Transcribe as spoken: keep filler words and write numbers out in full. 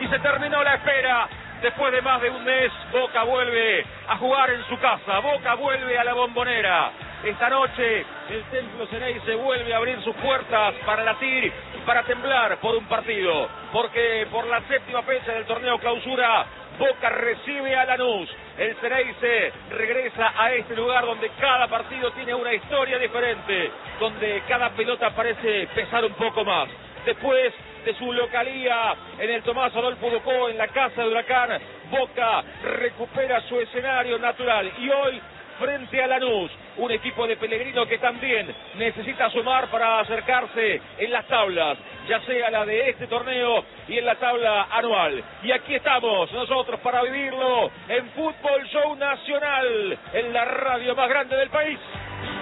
y se terminó la espera. Después de más de un mes, Boca vuelve a jugar en su casa, Boca vuelve a la Bombonera. Esta noche el Templo Ceneice vuelve a abrir sus puertas para latir y para temblar por un partido, porque por la séptima fecha del torneo clausura, Boca recibe a Lanús. El Ceneice regresa a este lugar donde cada partido tiene una historia diferente, donde cada pelota parece pesar un poco más. Después de su localía en el Tomás Adolfo Ducó, en la casa de Huracán, Boca recupera su escenario natural y hoy frente a Lanús, un equipo de Pellegrino que también necesita sumar para acercarse en las tablas, ya sea la de este torneo y en la tabla anual. Y aquí estamos nosotros para vivirlo en Fútbol Show Nacional, en la radio más grande del país.